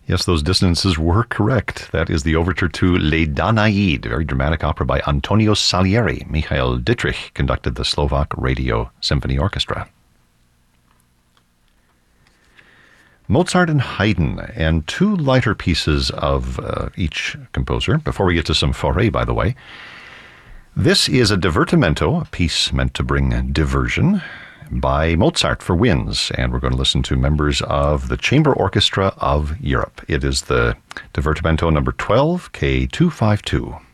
Yes, those dissonances were correct. That is the overture to Les Danaïdes, a very dramatic opera by Antonio Salieri. Michael Dietrich conducted the Slovak Radio Symphony Orchestra. Mozart and Haydn, and two lighter pieces of each composer. Before we get to some Fauré, by the way, this is a divertimento, a piece meant to bring diversion, by Mozart for winds, and we're going to listen to members of the Chamber Orchestra of Europe. It is the divertimento number 12, K252.